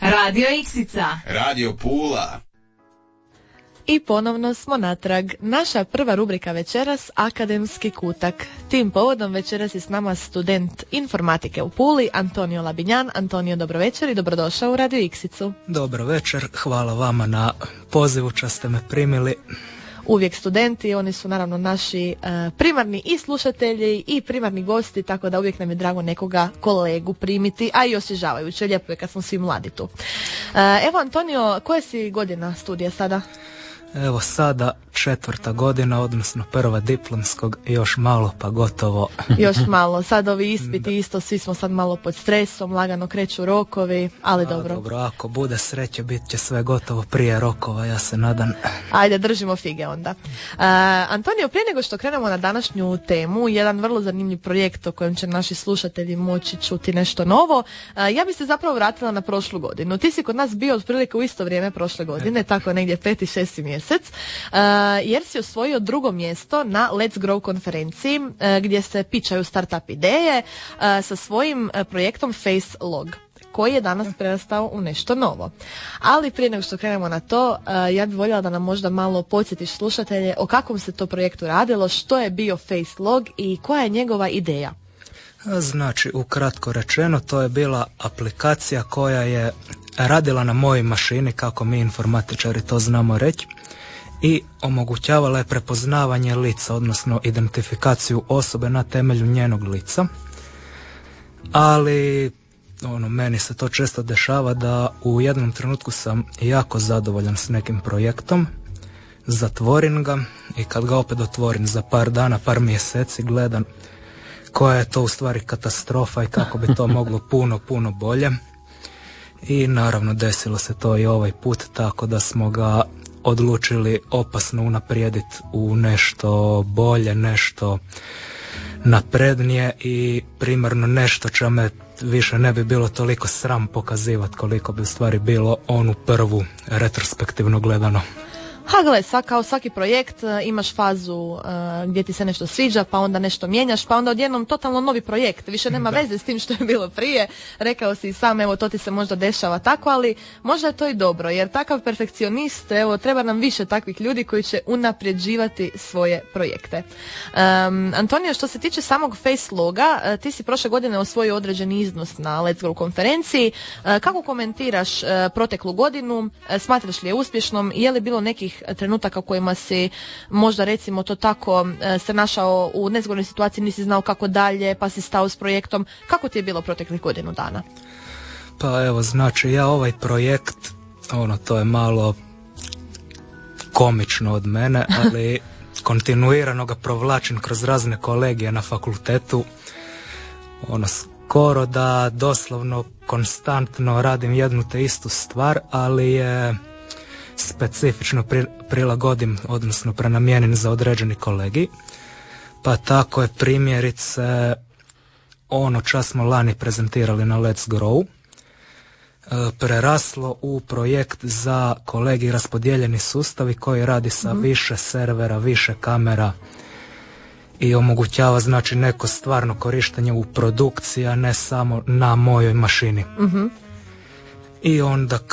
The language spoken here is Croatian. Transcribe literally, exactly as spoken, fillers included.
Radio Iksica. Radio Pula. I ponovno smo natrag. Naša prva rubrika večeras, Akademski kutak. Tim povodom večeras je s nama student informatike u Puli, Antonio Labinjan. Antonio, dobro večer i dobrodošao u Radio Iksicu. Dobro večer, hvala vama na pozivu što ste me primili. Uvijek studenti, oni su naravno naši uh, primarni i slušatelji i primarni gosti, tako da uvijek nam je drago nekoga kolegu primiti, a i osvježavajuće, lijepo je kad smo svi mladi tu. Uh, evo Antonio, koje si godina studija sada? Evo sada četvrta godina, odnosno prva diplomskog, još malo pa gotovo. Još malo, sad ovi ispiti isto, svi smo sad malo pod stresom, lagano kreću rokovi, ali A, dobro. Dobro, ako bude sreće, bit će sve gotovo prije rokova, ja se nadam. Ajde, držimo fige onda. Uh, Antonio, prije nego što krenemo na današnju temu, jedan vrlo zanimljiv projekt o kojem će naši slušatelji moći čuti nešto novo. Uh, ja bih se zapravo vratila na prošlu godinu. Ti si kod nas bio otprilike u isto vrijeme prošle godine, e. tako negdje peti, šesti mjesec, uh, jer si osvojio drugo mjesto na Let's Grow konferenciji, uh, gdje se pičaju startup ideje uh, sa svojim uh, projektom FaceLog, koji je danas prerastao u nešto novo. Ali prije nego što krenemo na to, uh, ja bih voljela da nam možda malo podsjetiš slušatelje o kakvom se to projektu radilo, što je bio FaceLog i koja je njegova ideja. Znači, ukratko rečeno, to je bila aplikacija koja je radila na mojoj mašini, kako mi informatičari to znamo reći, i omogućavala je prepoznavanje lica, odnosno identifikaciju osobe na temelju njenog lica. Ali ono, meni se to često dešava da u jednom trenutku sam jako zadovoljan s nekim projektom, zatvorim ga i kad ga opet otvorim za par dana, par mjeseci, gledam koja je to u stvari katastrofa i kako bi to moglo puno, puno bolje. I naravno desilo se to i ovaj put, tako da smo ga odlučili opasno unaprijediti u nešto bolje, nešto naprednije i primarno nešto čime više ne bi bilo toliko sram pokazivati koliko bi u stvari bilo onu prvu retrospektivno gledano. Ha, gle, sa, kao svaki projekt uh, imaš fazu uh, gdje ti se nešto sviđa, pa onda nešto mijenjaš, pa onda odjednom totalno novi projekt. Više nema da. veze s tim što je bilo prije. Rekao si i sam, evo, to ti se možda dešava tako, ali možda je to i dobro, jer takav perfekcionist, evo, treba nam više takvih ljudi koji će unapređivati svoje projekte. Um, Antonio, što se tiče samog FaceLoga, uh, ti si prošle godine osvojio određeni iznos na Let's Grow konferenciji. Uh, kako komentiraš uh, proteklu godinu? Uh, smatraš li je uspješnom? Je li bilo nekih trenutaka u kojima si možda, recimo to tako, se našao u nezgodnoj situaciji, nisi znao kako dalje, pa si stao s projektom? Kako ti je bilo proteklih godinu dana? Pa evo, znači ja ovaj projekt, ono, to je malo komično od mene, ali kontinuirano ga provlačim kroz razne kolegije na fakultetu, ono, skoro da doslovno konstantno radim jednu te istu stvar, ali je specifično prilagodim, odnosno prenamijenim za određeni kolegij. Pa tako je primjerice ono čas smo lani prezentirali na Let's Grow preraslo u projekt za kolegij raspodijeljeni sustavi koji radi sa mm-hmm. više servera, više kamera i omogućava znači neko stvarno korištenje u produkciji, a ne samo na mojoj mašini. Mhm. I onda